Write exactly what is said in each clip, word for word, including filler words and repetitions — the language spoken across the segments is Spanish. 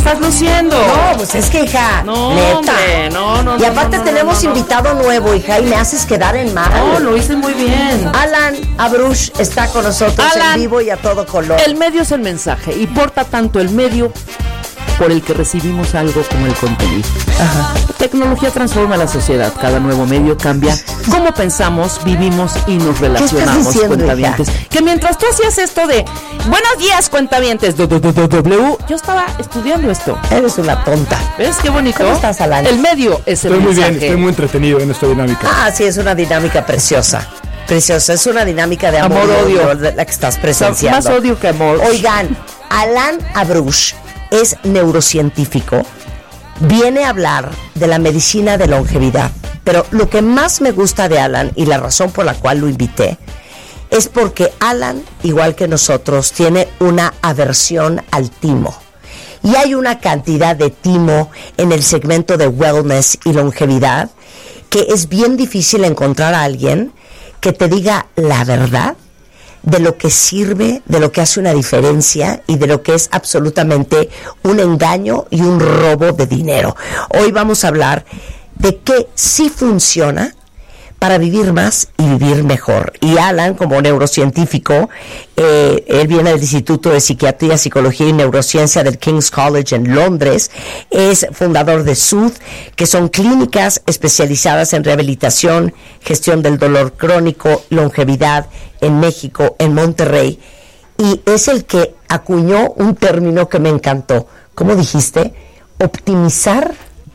estás luciendo. No, pues es que, hija, no, neta. Hombre, no, no, y aparte no, no, tenemos no, no, invitado no. nuevo, hija, y me haces quedar en mal. No, lo hice muy bien. Alan Abruch está con nosotros Alan, en vivo y a todo color. El medio es el mensaje, y porta tanto el medio por el que recibimos algo como el contenido. Ajá. La tecnología transforma la sociedad. Cada nuevo medio cambia cómo pensamos, vivimos y nos relacionamos, diciendo, cuentavientes. hija? Que mientras tú hacías esto de buenos días, cuentavientes, W, yo estaba estudiando esto. Eres una tonta. ¿Ves qué bonito? ¿Cómo estás, Alan? El medio es el Estoy muy mensaje. bien, estoy muy entretenido en esta dinámica. Ah, sí, es una dinámica preciosa. Preciosa, es una dinámica de amor, Amor-odio. odio, de la que estás presenciando. Más odio que amor. Oigan, Alan Abruch es neurocientífico, viene a hablar de la medicina de longevidad, pero lo que más me gusta de Alan y la razón por la cual lo invité es porque Alan, igual que nosotros, tiene una aversión al timo. Y hay una cantidad de timo en el segmento de wellness y longevidad que es bien difícil encontrar a alguien que te diga la verdad de lo que sirve, de lo que hace una diferencia y de lo que es absolutamente un engaño y un robo de dinero. Hoy vamos a hablar de qué sí funciona para vivir más y vivir mejor. Y Alan, como neurocientífico, eh, él viene del Instituto de Psiquiatría, Psicología y Neurociencia del King's College en Londres, es fundador de Soothe, que son clínicas especializadas en rehabilitación, gestión del dolor crónico, longevidad en México, en Monterrey, y es el que acuñó un término que me encantó. ¿Cómo dijiste? Optimizar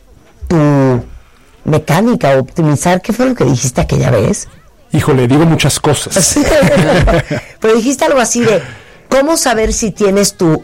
tu mecánica, optimizar, ¿qué fue lo que dijiste aquella vez? Híjole, digo muchas cosas. Pero dijiste algo así de cómo saber si tienes tu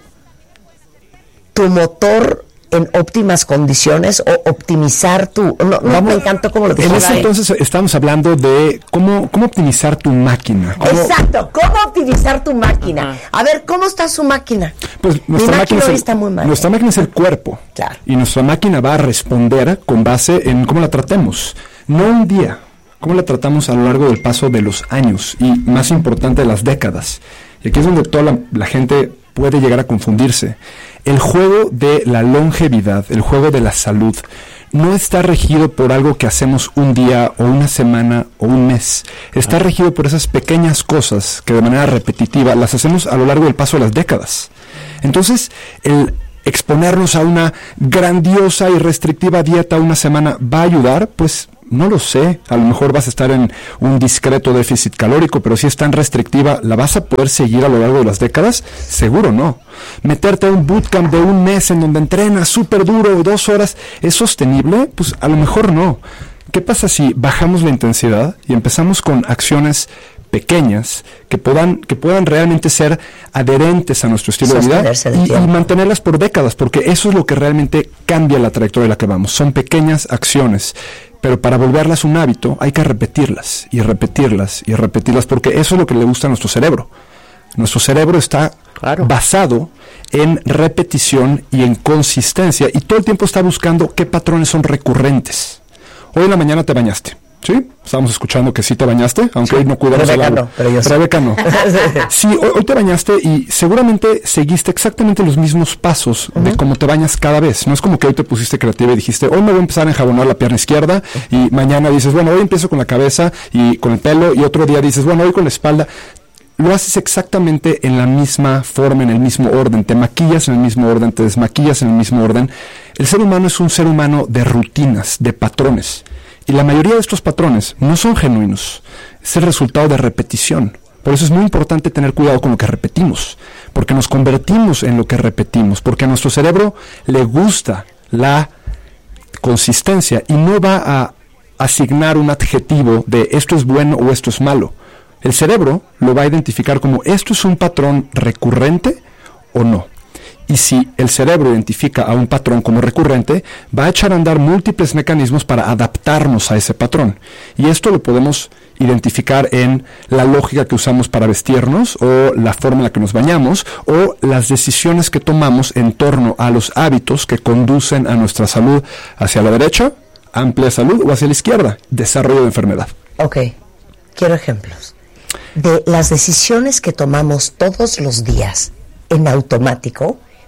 tu motor en óptimas condiciones o optimizar tu... No, no Vamos, me encantó cómo lo En dijiste. ese entonces estamos hablando de cómo, cómo optimizar tu máquina. Cómo, Exacto, cómo optimizar tu máquina. Ajá. A ver, ¿cómo está su máquina? Pues Mi nuestra máquina máquina, es hoy el, está muy mal. nuestra máquina es el cuerpo. Claro. Y nuestra máquina va a responder con base en cómo la tratemos. No un día, cómo la tratamos a lo largo del paso de los años y, más importante, de las décadas. Y aquí es donde toda la, la gente puede llegar a confundirse. El juego de la longevidad, el juego de la salud, no está regido por algo que hacemos un día o una semana o un mes. Está regido por esas pequeñas cosas que de manera repetitiva las hacemos a lo largo del paso de las décadas. Entonces, el exponernos a una grandiosa y restrictiva dieta una semana va a ayudar, pues no lo sé, a lo mejor vas a estar en un discreto déficit calórico, pero si es tan restrictiva, ¿la vas a poder seguir a lo largo de las décadas? Seguro no. Meterte a un bootcamp de un mes en donde entrenas súper duro, dos horas, ¿es sostenible? Pues a lo mejor no. ¿Qué pasa si bajamos la intensidad y empezamos con acciones pequeñas que puedan que puedan realmente ser adherentes a nuestro estilo de vida y, y mantenerlas por décadas, porque eso es lo que realmente cambia la trayectoria en la que vamos? Son pequeñas acciones, pero para volverlas un hábito hay que repetirlas y repetirlas y repetirlas, porque eso es lo que le gusta a nuestro cerebro. Nuestro cerebro está claro. basado en repetición y en consistencia, y todo el tiempo está buscando qué patrones son recurrentes. Hoy en la mañana te bañaste, ¿sí? Estamos escuchando que sí te bañaste, aunque sí. hoy no cuidamos el agua. No, pero yo Rebeca no. Sí, hoy, hoy te bañaste y seguramente seguiste exactamente los mismos pasos uh-huh. de cómo te bañas cada vez. No es como que hoy te pusiste creativa y dijiste, hoy me voy a empezar a enjabonar la pierna izquierda, y mañana dices, bueno, hoy empiezo con la cabeza y con el pelo, y otro día dices, bueno, hoy con la espalda. Lo haces exactamente en la misma forma, en el mismo orden. Te maquillas en el mismo orden, te desmaquillas en el mismo orden. El ser humano es un ser humano de rutinas, de patrones. Y la mayoría de estos patrones no son genuinos. Es el resultado de repetición. Por eso es muy importante tener cuidado con lo que repetimos, porque nos convertimos en lo que repetimos, porque a nuestro cerebro le gusta la consistencia y no va a asignar un adjetivo de esto es bueno o esto es malo. El cerebro lo va a identificar como esto es un patrón recurrente o no. Y si el cerebro identifica a un patrón como recurrente, va a echar a andar múltiples mecanismos para adaptarnos a ese patrón. Y esto lo podemos identificar en la lógica que usamos para vestirnos, o la forma en la que nos bañamos, o las decisiones que tomamos en torno a los hábitos que conducen a nuestra salud hacia la derecha, amplia salud, o hacia la izquierda, desarrollo de enfermedad. Ok, quiero ejemplos de las decisiones que tomamos todos los días en automático,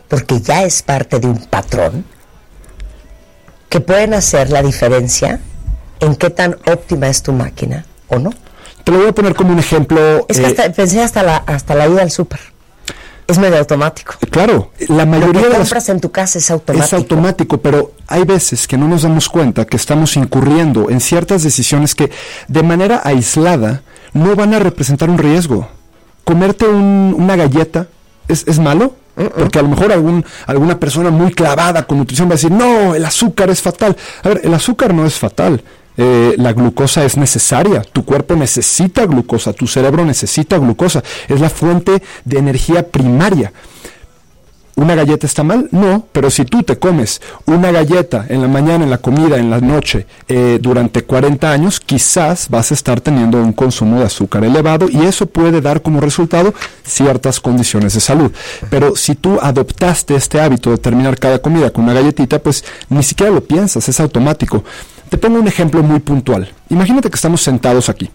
porque ya es parte de un patrón, que pueden hacer la diferencia en qué tan óptima es tu máquina o no. Te lo voy a poner como un ejemplo. Es que eh, hasta, pensé hasta la, hasta la ida al súper. Es medio automático. Claro, la mayoría Lo que de compras las... en tu casa es automático. Es automático, pero hay veces que no nos damos cuenta que estamos incurriendo en ciertas decisiones que de manera aislada no van a representar un riesgo. Comerte un, una galleta es, es malo, uh-uh. porque a lo mejor algún, alguna persona muy clavada con nutrición va a decir, no, el azúcar es fatal. A ver, el azúcar no es fatal. Eh, la glucosa es necesaria, tu cuerpo necesita glucosa, tu cerebro necesita glucosa, es la fuente de energía primaria. ¿Una galleta está mal? No, pero si tú te comes una galleta en la mañana, en la comida, en la noche, eh, durante cuarenta años, quizás vas a estar teniendo un consumo de azúcar elevado y eso puede dar como resultado ciertas condiciones de salud. Pero si tú adoptaste este hábito de terminar cada comida con una galletita, pues ni siquiera lo piensas, es automático. Te pongo un ejemplo muy puntual. Imagínate que estamos sentados aquí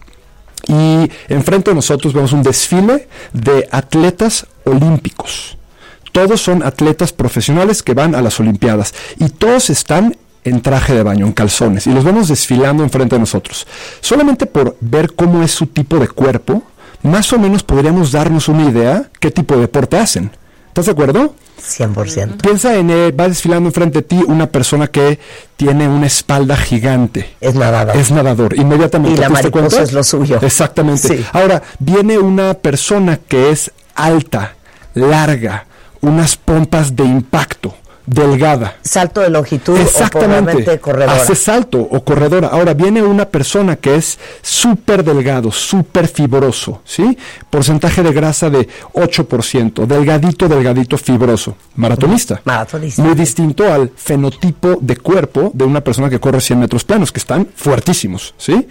y enfrente de nosotros vemos un desfile de atletas olímpicos. Todos son atletas profesionales que van a las Olimpiadas y todos están en traje de baño, en calzones, y los vemos desfilando enfrente de nosotros. Solamente por ver cómo es su tipo de cuerpo, más o menos podríamos darnos una idea qué tipo de deporte hacen. ¿Estás de acuerdo? cien por ciento. Piensa en, eh, va desfilando enfrente de ti una persona que tiene una espalda gigante. Es nadador. Es nadador, inmediatamente. Y la mariposa cuenta? es lo suyo. Exactamente. Sí. Ahora, viene una persona que es alta, larga, unas pompas de impacto, delgada. Salto de longitud. Exactamente. O corredora. Hace salto o corredora. Ahora viene una persona que es súper delgado, súper fibroso, ¿sí? Porcentaje de grasa de ocho por ciento, delgadito, delgadito, fibroso. Maratonista. Maratonista. Muy distinto al fenotipo de cuerpo de una persona que corre cien metros planos, que están fuertísimos, ¿sí?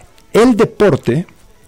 El deporte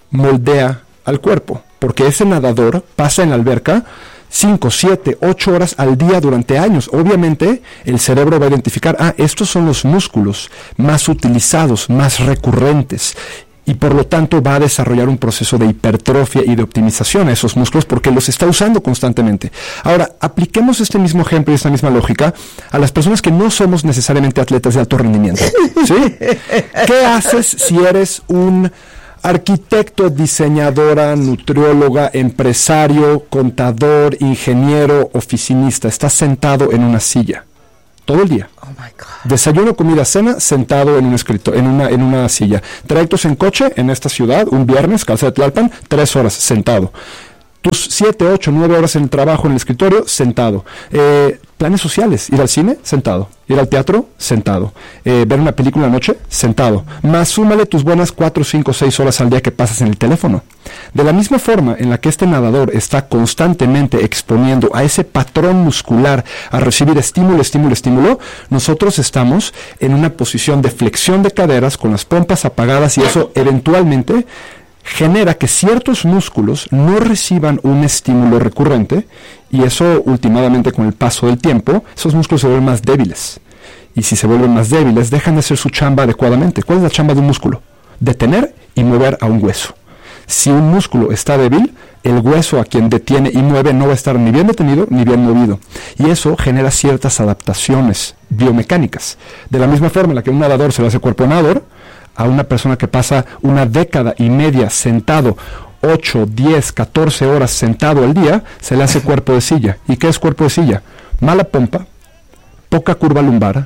moldea al cuerpo, porque ese nadador pasa en la alberca cinco, siete, ocho horas al día durante años. Obviamente el cerebro va a identificar, ah, estos son los músculos más utilizados, más recurrentes, y por lo tanto va a desarrollar un proceso de hipertrofia y de optimización a esos músculos porque los está usando constantemente. Ahora, apliquemos este mismo ejemplo y esta misma lógica a las personas que no somos necesariamente atletas de alto rendimiento, ¿sí? ¿Qué haces si eres un arquitecto, diseñadora, nutrióloga, empresario, contador, ingeniero, oficinista? Estás sentado en una silla todo el día. Oh my God. Desayuno, comida, cena, sentado en un escritorio, en una, en una silla. Trayectos en coche en esta ciudad, un viernes, Calzada de Tlalpan, tres horas, sentado. Tus siete, ocho, nueve horas en el trabajo, en el escritorio, sentado. Eh, planes sociales, ir al cine, sentado. Ir al teatro, sentado. Eh, ver una película en la noche, sentado. Más súmale tus buenas cuatro, cinco, seis horas al día que pasas en el teléfono. De la misma forma en la que este nadador está constantemente exponiendo a ese patrón muscular a recibir estímulo, estímulo, estímulo, nosotros estamos en una posición de flexión de caderas con las pompas apagadas y eso eventualmente genera que ciertos músculos no reciban un estímulo recurrente y eso últimamente con el paso del tiempo, esos músculos se vuelven más débiles. Y si se vuelven más débiles, dejan de hacer su chamba adecuadamente. ¿Cuál es la chamba de un músculo? Detener y mover a un hueso. Si un músculo está débil, el hueso a quien detiene y mueve no va a estar ni bien detenido ni bien movido. Y eso genera ciertas adaptaciones biomecánicas. De la misma forma en la que un nadador se le hace cuerpo nadador, a una persona que pasa una década y media sentado, ocho, diez, catorce horas sentado al día, se le hace cuerpo de silla. ¿Y qué es cuerpo de silla? Mala pompa, poca curva lumbar,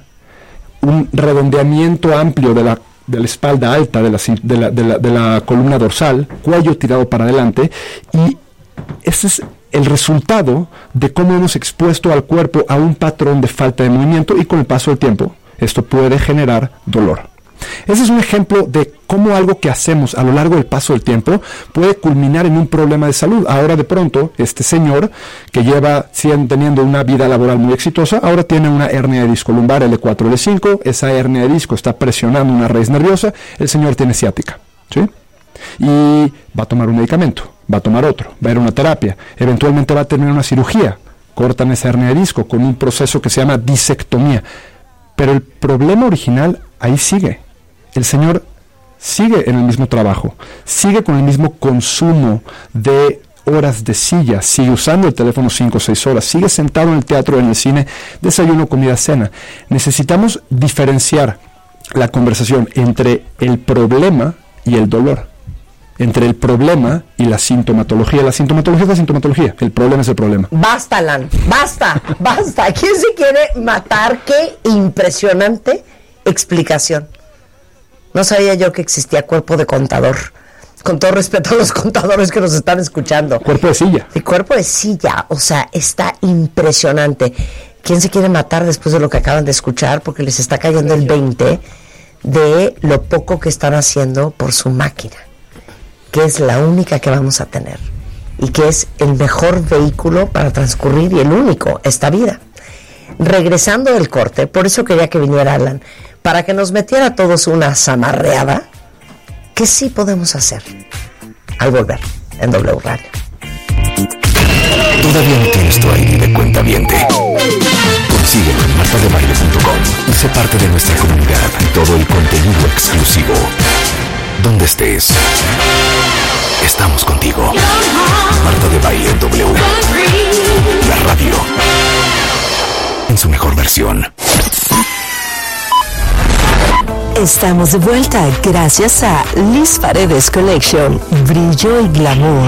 un redondeamiento amplio de la, de la espalda alta, de la, de, la, de, la, de la columna dorsal, cuello tirado para adelante, y ese es el resultado de cómo hemos expuesto al cuerpo a un patrón de falta de movimiento y con el paso del tiempo esto puede generar dolor. Ese es un ejemplo de cómo algo que hacemos a lo largo del paso del tiempo puede culminar en un problema de salud. Ahora de pronto, este señor que lleva teniendo una vida laboral muy exitosa, ahora tiene una hernia de disco lumbar L cuatro L cinco, esa hernia de disco está presionando una raíz nerviosa, el señor tiene ciática, ¿sí? Y va a tomar un medicamento, va a tomar otro, va a ir a una terapia, eventualmente va a tener una cirugía, cortan esa hernia de disco con un proceso que se llama disectomía. Pero el problema original ahí sigue. El señor sigue en el mismo trabajo, sigue con el mismo consumo de horas de silla, sigue usando el teléfono cinco o seis horas, sigue sentado en el teatro, en el cine, desayuno, comida, cena. Necesitamos diferenciar la conversación entre el problema y el dolor, entre el problema y la sintomatología. La sintomatología es la sintomatología, el problema es el problema. Basta, Alan, basta, basta. ¿Quién se quiere matar? Qué impresionante explicación. No sabía yo que existía cuerpo de contador. Con todo respeto a los contadores que nos están escuchando. Cuerpo de silla. El cuerpo de silla, o sea, está impresionante. ¿Quién se quiere matar después de lo que acaban de escuchar? Porque les está cayendo el veinte de lo poco que están haciendo por su máquina, que es la única que vamos a tener y que es el mejor vehículo para transcurrir y el único esta vida. Regresando del corte, por eso quería que viniera Alan, para que nos metiera a todos una zamarreada que sí podemos hacer al volver en W Radio. ¿Todavía no tienes tu I D de cuentaviente? Consíguelo en marta de baile punto com y sé parte de nuestra comunidad. Todo el contenido exclusivo. Donde estés, estamos contigo. Marta de Baile en W. La radio en su mejor versión. Estamos de vuelta gracias a Liz Paredes Collection, brillo y glamour.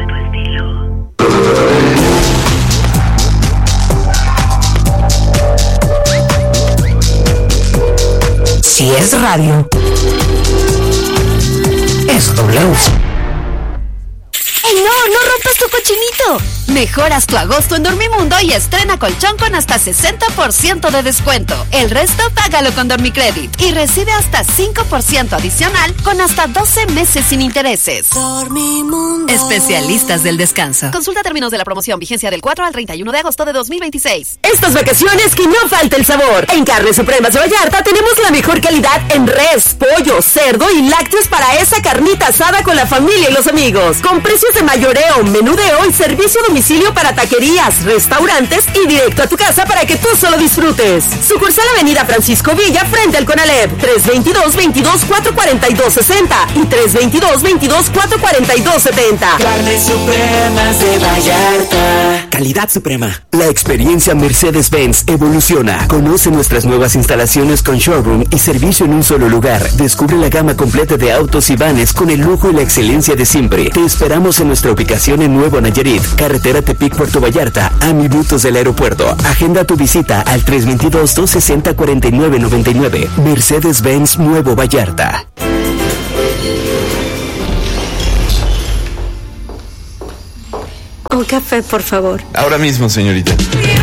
Si es radio, es W. ¡Ey, no! ¡No rompas tu cochinito! Mejoras tu agosto en Dormimundo y estrena colchón con hasta sesenta por ciento de descuento. El resto págalo con Dormicredit y recibe hasta cinco por ciento adicional con hasta doce meses sin intereses. Dormimundo. Especialistas del descanso. Consulta términos de la promoción. Vigencia del cuatro al treinta y uno de agosto de dos mil veintiséis. Estas vacaciones que no falte el sabor. En Carnes Supremas de Vallarta tenemos la mejor calidad en res, pollo, cerdo y lácteos para esa carnita asada con la familia y los amigos. Con precios de mayoreo, menudeo y servicio a domicilio para taquerías, restaurantes y directo a tu casa para que tú solo disfrutes. Sucursal Avenida Francisco Villa frente al Conalep, tres veintidós, veintidós, cuatrocientos cuarenta y dos sesenta y tres veintidós, veintidós, cuatrocientos cuarenta y dos setenta. Carnes Supremas de Vallarta. Calidad suprema. La experiencia Mercedes-Benz evoluciona. Conoce nuestras nuevas instalaciones con showroom y servicio en un solo lugar. Descubre la gama completa de autos y vanes con el lujo y la excelencia de siempre. Te esperamos en nuestra ubicación en Nuevo Nayarit, carretera Tepic Puerto Vallarta, a minutos del aeropuerto. Agenda tu visita al tres veintidós, doscientos sesenta, cuarenta y nueve noventa y nueve. Mercedes-Benz Nuevo Vallarta. Un café, por favor. Ahora mismo, señorita.